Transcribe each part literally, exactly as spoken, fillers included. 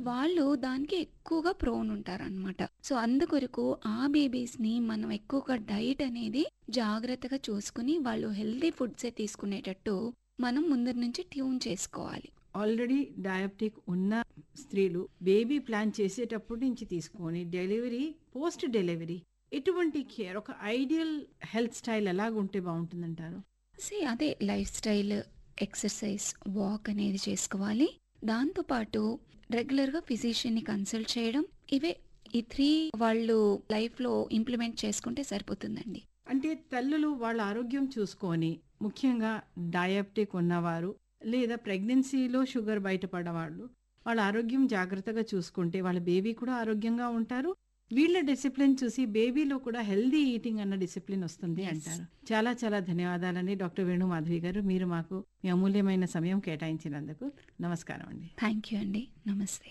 వాళ్ళు దానికి ఎక్కువగా ప్రోన్ ఉంటారనమాట. సో, అందుకొరకు ఆ బేబీస్‌ని మనం ఎక్కువగా డైట్ అనేది జాగ్రత్తగా చూసుకొని, వాళ్ళు హెల్తీ ఫుడ్సే తీసుకునేటట్టు మనం ముందు నుంచి ట్యూన్ చేసుకోవాలి. ఆల్రెడీ డయాబెటిక్ ఉన్న స్త్రీలు బేబీ ప్లాన్ చేసేటప్పటి నుంచి తీసుకొని డెలివరీ, పోస్ట్ డెలివరీ ఎటువంటి కేర్, ఒక ఐడియల్ హెల్త్ స్టైల్ ఎలాగుంటే బాగుంటుందంటారు? సీ అదే లైఫ్ స్టైల్, ఎక్సర్సైజ్, వాక్ అనేది చేసుకోవాలి. దాంతో పాటు రెగ్యులర్‌గా ఫిజిషియన్‌ని కన్సల్ట్ చేయడం. ఇవే ఈ మూడు వాళ్ళు లైఫ్‌లో ఇంప్లిమెంట్ చేసుకుంటే సరిపోతుందండి. అంటే తల్లులు వాళ్ళ ఆరోగ్యం చూసుకొని, ముఖ్యంగా డయాబెటిక్ ఉన్నవారు లేదా ప్రెగ్నెన్సీలో షుగర్ బయటపడ్డవాళ్ళు వాళ్ళ ఆరోగ్యం జాగ్రత్తగా చూసుకుంటే వాళ్ళ బేబీ కూడా ఆరోగ్యంగా ఉంటారు. వీళ్ళ డిసిప్లిన్ చూసి బేబీలో కూడా హెల్దీ ఈటింగ్ అన్న డిసిప్లిన్ వస్తుంది Yes. అంటారు. చాలా చాలా ధన్యవాదాలండి డాక్టర్ వేణు మాధవి గారు. మీరు మాకు మీ అమూల్యమైన సమయం కేటాయించినందుకు నమస్కారం అండి. థ్యాంక్ యూ అండి. నమస్తే.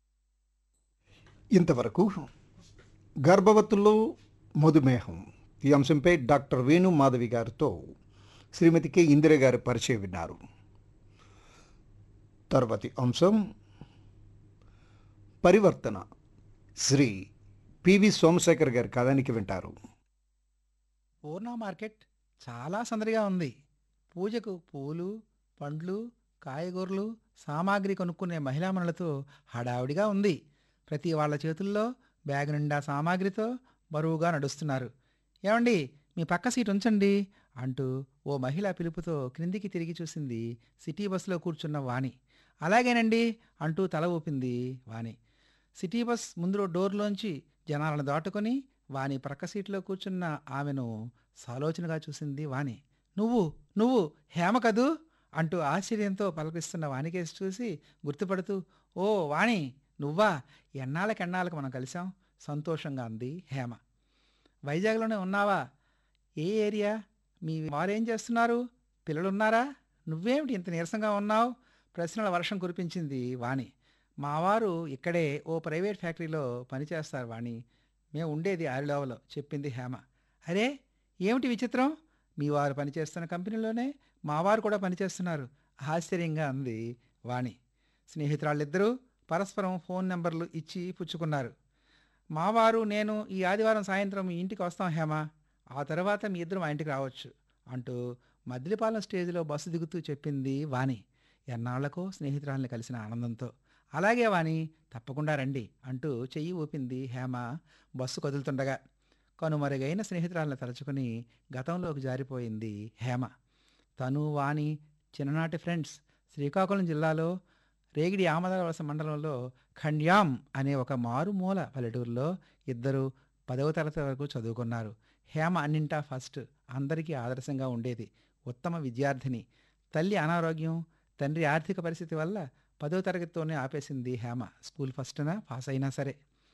ఇంతవరకు గర్భవతుల్లో మధుమేహం ఈ అంశంపై డాక్టర్ వేణు మాధవి గారితో శ్రీమతి కె ఇందిర గారి పరిచయం విన్నారు. తర్వాతి అంశం పరివర్తన, శ్రీ పివి సోమశేఖర్ గారి కథానికి వింటారు. పూర్ణ మార్కెట్ చాలా సందడిగా ఉంది. పూజకు పూలు, పండ్లు, కాయగూరలు, సామాగ్రి కొనుక్కునే మహిళామణులతో హడావుడిగా ఉంది. ప్రతి వాళ్ళ చేతుల్లో బ్యాగ్ నిండా సామాగ్రితో బరువుగా నడుస్తున్నారు. ఏమండి, మీ పక్క సీట్ ఉంచండి అంటూ ఓ మహిళ పిలుపుతో క్రిందికి తిరిగి చూసింది సిటీ బస్సులో కూర్చున్న వాణి. అలాగేనండి అంటూ తల ఊపింది వాణి. సిటీ బస్ ముందు డోర్లోంచి జనాలను దాటుకొని వాణి ప్రక్క సీట్లో కూర్చున్న ఆమెను సాలోచనగా చూసింది వాణి. నువ్వు నువ్వు హేమ కదూ అంటూ ఆశ్చర్యంతో పలకరిస్తున్న వాణికేసి చూసి గుర్తుపడుతూ, ఓ వాణి నువ్వా, ఎన్నాళ్ళకెన్నాళ్ళకు మనం కలిసాం, సంతోషంగా అంది హేమ. వైజాగ్లోనే ఉన్నావా? ఏ ఏరియా? మీ వారేం చేస్తున్నారు? పిల్లలున్నారా? నువ్వేమిటి ఇంత నీరసంగా ఉన్నావు? ప్రశ్నల వర్షం కురిపించింది వాణి. మా వారు ఇక్కడే ఓ ప్రైవేట్ ఫ్యాక్టరీలో పనిచేస్తారు వాణి. మేము ఉండేది ఆరిలోవలో చెప్పింది హేమ. అరే ఏమిటి విచిత్రం, మీ వారు పనిచేస్తున్న కంపెనీలోనే మా వారు కూడా పనిచేస్తున్నారు ఆశ్చర్యంగా అంది వాణి. స్నేహితురాళ్ళిద్దరూ పరస్పరం ఫోన్ నెంబర్లు ఇచ్చి పుచ్చుకున్నారు. మావారు నేను ఈ ఆదివారం సాయంత్రం మీ ఇంటికి వస్తాం హేమ, ఆ తర్వాత మీ ఇద్దరు మా ఇంటికి రావచ్చు అంటూ మద్దిలపాలెం స్టేజ్లో బస్సు దిగుతూ చెప్పింది వాణి ఎన్నాళ్లకో స్నేహితురాల్ని కలిసిన ఆనందంతో. అలాగే వాణి, తప్పకుండా రండి అంటూ చెయ్యి ఊపింది హేమ బస్సు కదులుతుండగా. కనుమరుగైన స్నేహితురాలను తలుచుకుని గతంలోకి జారిపోయింది హేమ. తను వాణి చిన్ననాటి ఫ్రెండ్స్. శ్రీకాకుళం జిల్లాలో రేగిడి ఆమదావలస మండలంలో ఖండ్యాం అనే ఒక మారుమూల పల్లెటూరులో ఇద్దరు పదవ తరగతి వరకు చదువుకున్నారు. హేమ అన్నింటా ఫస్ట్, అందరికీ ఆదర్శంగా ఉండేది, ఉత్తమ విద్యార్థిని. తల్లి అనారోగ్యం, తండ్రి ఆర్థిక పరిస్థితి వల్ల పదో తరగతితోనే ఆపేసింది హేమ. స్కూల్ ఫస్ట్నా పాస్ అయినా సరే.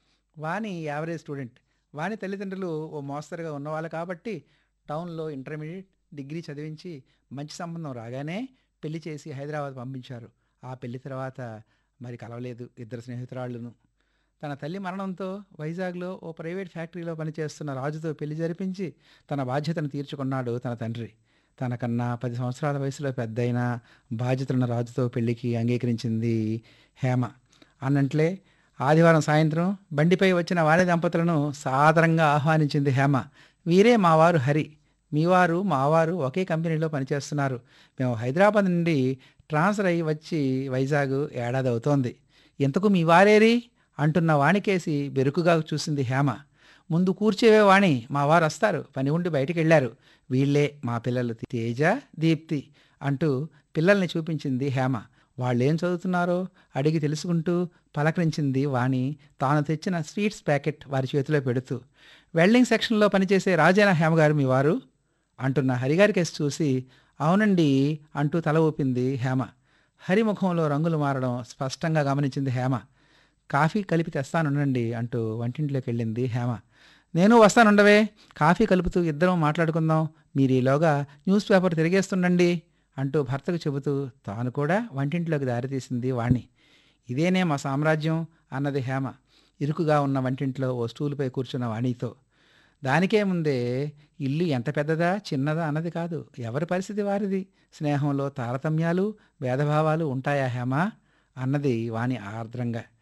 వాణి యావరేజ్ స్టూడెంట్. వాణి తల్లిదండ్రులు ఓ మోస్తరుగా ఉన్నవాళ్ళు కాబట్టి టౌన్లో ఇంటర్మీడియట్, డిగ్రీ చదివించి మంచి సంబంధం రాగానే పెళ్లి చేసి హైదరాబాద్ పంపించారు. ఆ పెళ్లి తర్వాత మరి కలవలేదు ఇద్దరు స్నేహితురాళ్ళను. తన తల్లి మరణంతో వైజాగ్లో ఓ ప్రైవేట్ ఫ్యాక్టరీలో పనిచేస్తున్న రాజుతో పెళ్లి జరిపించి తన బాధ్యతను తీర్చుకున్నాడు తన తండ్రి. తనకన్నా పది సంవత్సరాల వయసులో పెద్దయిన బాధ్యతలున్న రాజుతో పెళ్లికి అంగీకరించింది హేమ. అన్నట్లే ఆదివారం సాయంత్రం బండిపై వచ్చిన వాణి దంపతులను సాదరంగా ఆహ్వానించింది హేమ. వీరే మా వారు హరి, మీవారు మావారు ఒకే కంపెనీలో పనిచేస్తున్నారు. మేము హైదరాబాద్ నుండి ట్రాన్స్ఫర్ అయ్యి వచ్చి వైజాగ్ ఏడాది అవుతోంది. ఎంతకు మీ వారేరి అంటున్న వాణికేసి బెరుకుగా చూసింది హేమ. ముందు కూర్చేవే వాణి, మా వారు వస్తారు, పని ఉండి బయటికి వెళ్ళారు. వీళ్లే మా పిల్లలు తేజ, దీప్తి అంటూ పిల్లల్ని చూపించింది హేమ. వాళ్ళేం చదువుతున్నారో అడిగి తెలుసుకుంటూ పలకరించింది వాణి తాను తెచ్చిన స్వీట్స్ ప్యాకెట్ వారి చేతిలో పెడుతూ. వెల్డింగ్ సెక్షన్లో పనిచేసే రాజేనా హేమగారు మీ వారు అంటున్న హరిగారి కేసు చూసి అవునండి అంటూ తల ఊపింది హేమ. హరిముఖంలో రంగులు మారడం స్పష్టంగా గమనించింది హేమ. కాఫీ కలిపి తెస్తానుండండి అంటూ వంటింట్లోకి వెళ్ళింది హేమ. నేను వస్తానుండవే, కాఫీ కలుపుతూ ఇద్దరం మాట్లాడుకుందాం, మీరు ఈలోగా న్యూస్ పేపర్ తిరిగేస్తుండండి అంటూ భర్తకు చెబుతూ తాను కూడా వంటింట్లోకి దారితీసింది వాణి. ఇదేనే మా సామ్రాజ్యం అన్నది హేమ ఇరుకుగా ఉన్న వంటింట్లో ఓ స్టూలుపై కూర్చున్న వాణితో. దానికే ముందే ఇల్లు ఎంత పెద్దదా చిన్నదా అన్నది కాదు, ఎవరి పరిస్థితి వారిది. స్నేహంలో తారతమ్యాలు భేదభావాలు ఉంటాయా హేమ అన్నది వాణి ఆర్ద్రంగా.